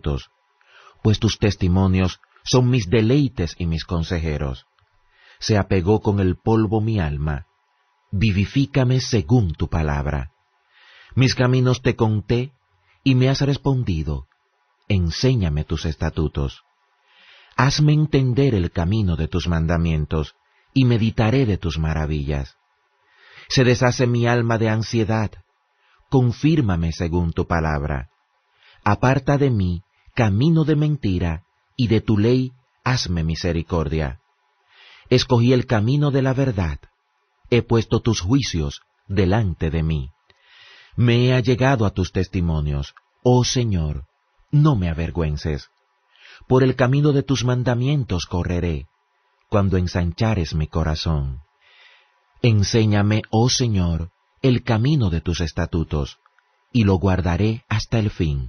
estatutos, pues tus testimonios son mis deleites y mis consejeros. Se apegó con el polvo mi alma, vivifícame según tu palabra. Mis caminos te conté, y me has respondido, enséñame tus estatutos. Hazme entender el camino de tus mandamientos, y meditaré de tus maravillas. Se deshace mi alma de ansiedad, confírmame según tu palabra. Aparta de mí camino de mentira, y de tu ley hazme misericordia. Escogí el camino de la verdad, he puesto tus juicios delante de mí. Me he allegado a tus testimonios, oh Señor, no me avergüences. Por el camino de tus mandamientos correré, cuando ensanchares mi corazón. Enséñame, oh Señor, el camino de tus estatutos, y lo guardaré hasta el fin.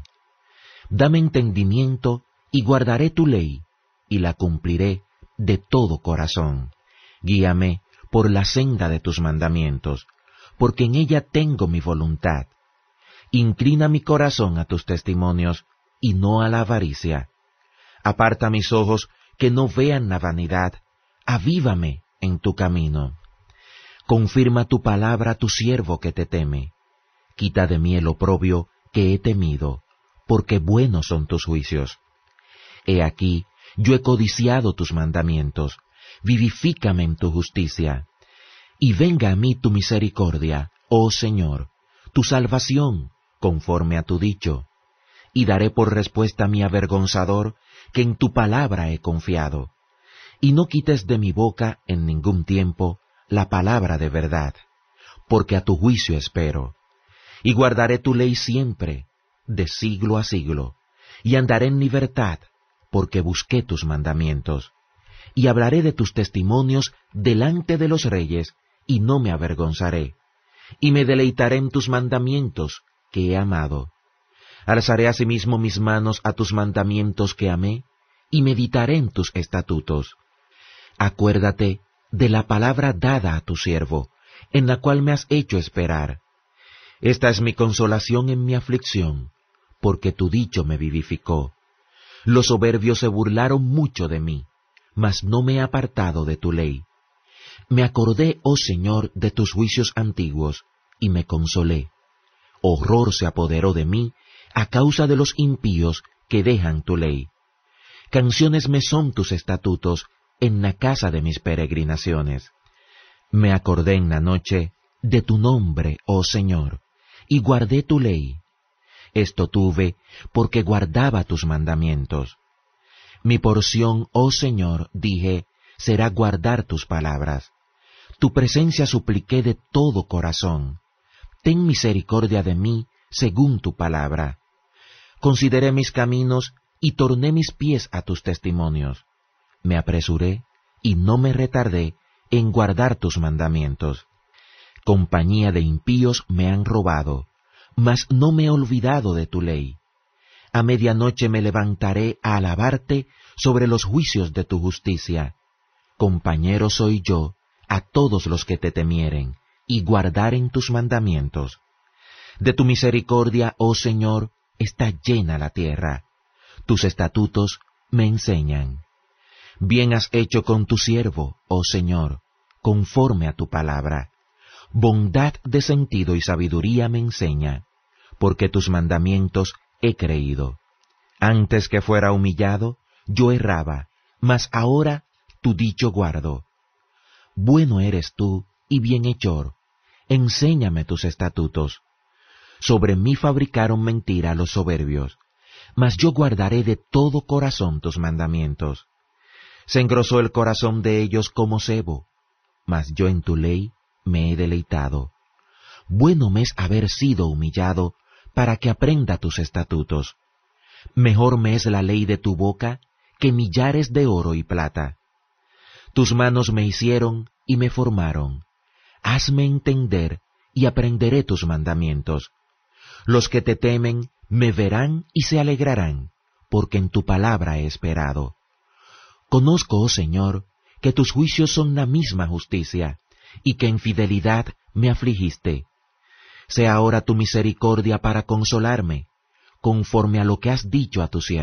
Dame entendimiento, y guardaré tu ley, y la cumpliré de todo corazón. Guíame por la senda de tus mandamientos, porque en ella tengo mi voluntad. Inclina mi corazón a tus testimonios, y no a la avaricia. Aparta mis ojos que no vean la vanidad, avívame en tu camino. Confirma tu palabra a tu siervo que te teme. Quita de mí el oprobio que he temido, porque buenos son tus juicios. He aquí, yo he codiciado tus mandamientos, vivifícame en tu justicia. Y venga a mí tu misericordia, oh Señor, tu salvación, conforme a tu dicho. Y daré por respuesta a mi avergonzador, que en tu palabra he confiado. Y no quites de mi boca en ningún tiempo la palabra de verdad, porque a tu juicio espero. Y guardaré tu ley siempre, de siglo a siglo, y andaré en libertad, porque busqué tus mandamientos. Y hablaré de tus testimonios delante de los reyes, y no me avergonzaré. Y me deleitaré en tus mandamientos, que he amado. Alzaré asimismo mis manos a tus mandamientos que amé, y meditaré en tus estatutos. Acuérdate de la palabra dada a tu siervo, en la cual me has hecho esperar. Esta es mi consolación en mi aflicción, porque tu dicho me vivificó. Los soberbios se burlaron mucho de mí, mas no me he apartado de tu ley. Me acordé, oh Señor, de tus juicios antiguos, y me consolé. Horror se apoderó de mí a causa de los impíos que dejan tu ley. Canciones me son tus estatutos en la casa de mis peregrinaciones. Me acordé en la noche de tu nombre, oh Señor, y guardé tu ley. Esto tuve porque guardaba tus mandamientos. Mi porción, oh Señor, dije, será guardar tus palabras. Tu presencia supliqué de todo corazón. Ten misericordia de mí según tu palabra. Consideré mis caminos y torné mis pies a tus testimonios. Me apresuré y no me retardé en guardar tus mandamientos. Compañía de impíos me han robado, mas no me he olvidado de tu ley. A medianoche me levantaré a alabarte sobre los juicios de tu justicia. Compañero soy yo a todos los que te temieren y guardaren tus mandamientos. De tu misericordia, oh Señor, está llena la tierra. Tus estatutos me enseñan. Bien has hecho con tu siervo, oh Señor, conforme a tu palabra. Bondad de sentido y sabiduría me enseña, porque tus mandamientos he creído. Antes que fuera humillado, yo erraba, mas ahora tu dicho guardo. Bueno eres tú y bienhechor, enséñame tus estatutos. Sobre mí fabricaron mentira los soberbios, mas yo guardaré de todo corazón tus mandamientos. Se engrosó el corazón de ellos como sebo, mas yo en tu ley me he deleitado. Bueno me es haber sido humillado, para que aprenda tus estatutos. Mejor me es la ley de tu boca que millares de oro y plata. Tus manos me hicieron y me formaron. Hazme entender y aprenderé tus mandamientos. Los que te temen me verán y se alegrarán, porque en tu palabra he esperado. Conozco, oh Señor, que tus juicios son la misma justicia, y que en fidelidad me afligiste. Sea ahora tu misericordia para consolarme, conforme a lo que has dicho a tu siervo.